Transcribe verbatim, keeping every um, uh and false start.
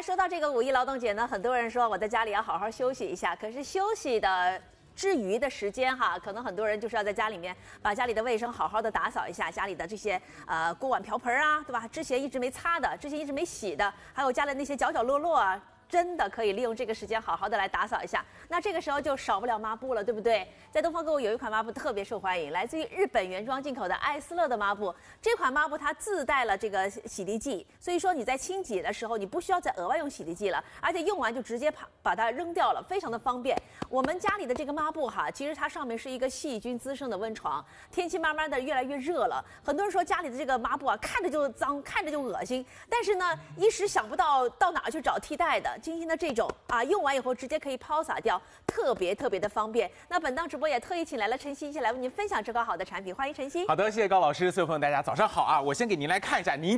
说到这个五一劳动节呢，很多人说我在家里要好好休息一下，可是休息的之余的时间哈，可能很多人就是要在家里面把家里的卫生好好的打扫一下，家里的这些呃锅碗瓢盆啊，对吧？之前一直没擦的，之前一直没洗的，还有家里那些角角落落啊。真的可以利用这个时间好好的来打扫一下，那这个时候就少不了抹布了，对不对？在东方购物有一款抹布特别受欢迎，来自于日本原装进口的艾斯乐的抹布。这款抹布它自带了这个洗涤剂，所以说你在清洁的时候，你不需要再额外用洗涤剂了，而且用完就直接把把它扔掉了，非常的方便。我们家里的这个抹布哈，其实它上面是一个细菌滋生的温床，天气慢慢的越来越热了，很多人说家里的这个抹布啊，看着就脏，看着就恶心，但是呢，一时想不到到哪去找替代的。今天的这种啊，用完以后直接可以抛洒掉，特别特别的方便。那本档直播也特意请来了晨曦，一起来为您分享这款好的产品，欢迎晨曦。 好的，谢谢高老师，所有朋友大家早上好啊！我先给您来看一下您。